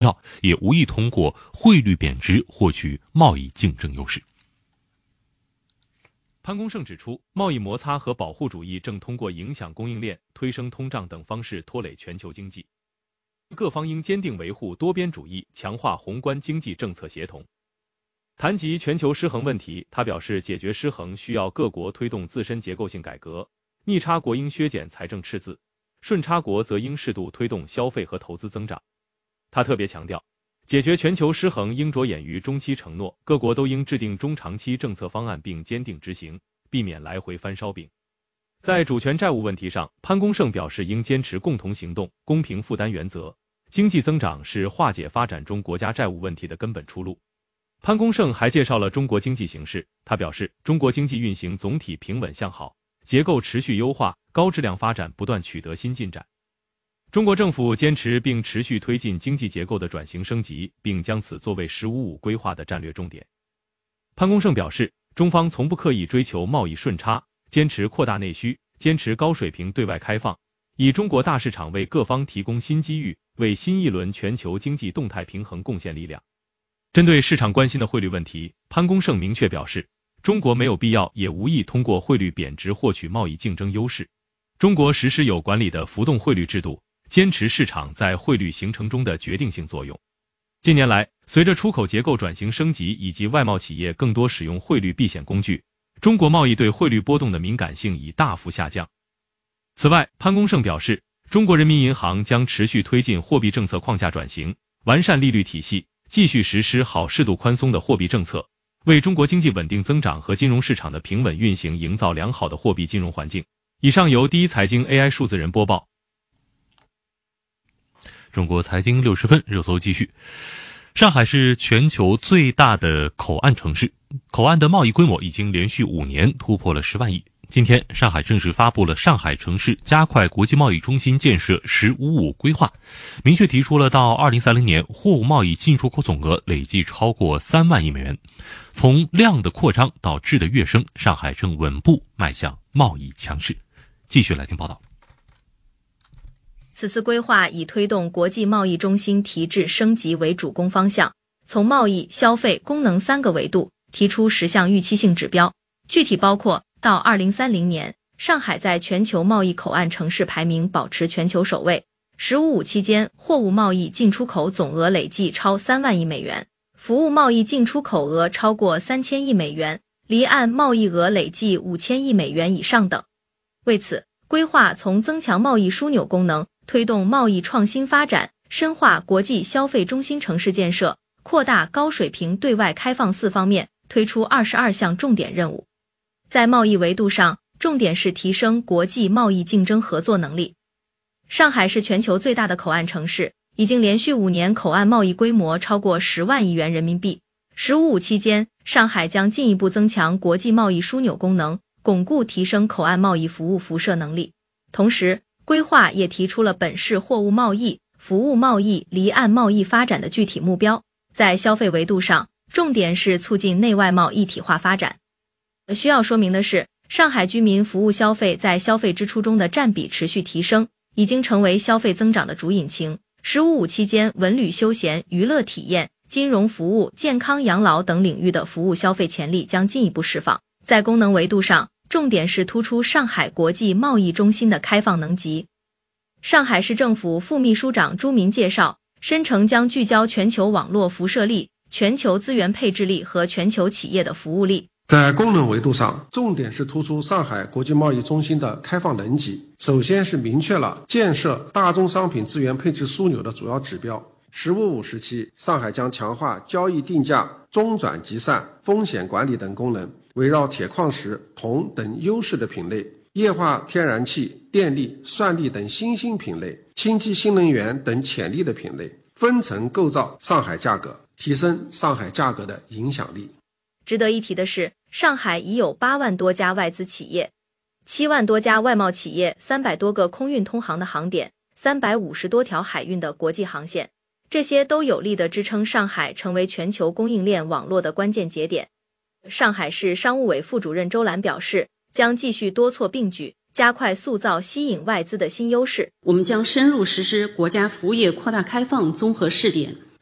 要，也无意通过汇率贬值获取贸易竞争优势。潘功胜指出，贸易摩擦和保护主义正通过影响供应链、推升通胀等方式拖累全球经济，各方应坚定维护多边主义，强化宏观经济政策协同。谈及全球失衡问题，他表示，解决失衡需要各国推动自身结构性改革，逆差国应削减财政赤字，顺差国则应适度推动消费和投资增长。他特别强调，解决全球失衡应着眼于中期承诺，各国都应制定中长期政策方案并坚定执行，避免来回翻烧饼。在主权债务问题上，潘功胜表示应坚持共同行动、公平负担原则，经济增长是化解发展中国家债务问题的根本出路。潘功胜还介绍了中国经济形势，他表示，中国经济运行总体平稳向好，结构持续优化，高质量发展不断取得新进展。中国政府坚持并持续推进经济结构的转型升级，并将此作为“十五五”规划的战略重点。潘功胜表示，中方从不刻意追求贸易顺差，坚持扩大内需，坚持高水平对外开放，以中国大市场为各方提供新机遇，为新一轮全球经济动态平衡贡献力量。针对市场关心的汇率问题，潘功胜明确表示，中国没有必要也无意通过汇率贬值获取贸易竞争优势。中国实施有管理的浮动汇率制度，坚持市场在汇率形成中的决定性作用。近年来，随着出口结构转型升级以及外贸企业更多使用汇率避险工具，中国贸易对汇率波动的敏感性已大幅下降。此外，潘功胜表示，中国人民银行将持续推进货币政策框架转型，完善利率体系，继续实施好适度宽松的货币政策，为中国经济稳定增长和金融市场的平稳运行营造良好的货币金融环境。以上由第一财经 AI 数字人播报。中国财经60分热搜继续。上海是全球最大的口岸城市，口岸的贸易规模已经连续5年突破了10万亿。今天，上海正式发布了上海城市加快国际贸易中心建设“15+5”规划，明确提出了到2030年货物贸易进出口总额累计超过3万亿美元。从量的扩张到质的跃升，上海正稳步迈向贸易强势。继续来听报道。 此次规划以推动国际贸易中心提质升级为主攻方向，从贸易、消费、功能3个维度提出10项预期性指标，具体包括到2030年，上海在全球贸易口岸城市排名保持全球首位；“15+5”期间，货物贸易进出口总额累计超3万亿美元，服务贸易进出口额超过3000亿美元，离岸贸易额累计5000亿美元以上等。为此，规划从增强贸易枢纽功能、推动贸易创新发展、深化国际消费中心城市建设、扩大高水平对外开放4方面推出22项重点任务。在贸易维度上，重点是提升国际贸易竞争合作能力。上海是全球最大的口岸城市，已经连续5年口岸贸易规模超过10万亿元人民币。“15+5”期间，上海将进一步增强国际贸易枢纽功能，巩固提升口岸贸易服务辐射能力。同时，规划也提出了本市货物贸易、服务贸易、离岸贸易发展的具体目标。在消费维度上，重点是促进内外贸一体化发展。需要说明的是，上海居民服务消费在消费支出中的占比持续提升，已经成为消费增长的主引擎。“15+5”期间，文旅休闲、娱乐体验、金融服务、健康养老等领域的服务消费潜力将进一步释放。在功能维度上，重点是突出上海国际贸易中心的开放能级。上海市政府副秘书长朱民介绍，深成将聚焦全球网络辐射力、全球资源配置力和全球企业的服务力。 在功能维度上，重点是突出上海国际贸易中心的开放能级。首先是明确了建设大宗商品资源配置枢纽的主要指标。“15+5”时期，上海将强化交易定价、中转集散、风险管理等功能，围绕铁矿石、铜等优势的品类，液化天然气、电力、算力等新兴品类，氢气新能源等潜力的品类，分层构造上海价格，提升上海价格的影响力。 值得一提的是，上海已有8万多家外资企业、7万多家外贸企业、300多个空运通航的航点、350多条海运的国际航线，这些都有力地支撑上海成为全球供应链网络的关键节点。上海市商务委副主任周兰表示，将继续多措并举，加快塑造吸引外资的新优势。 我们将深入实施国家服务业扩大开放综合试点，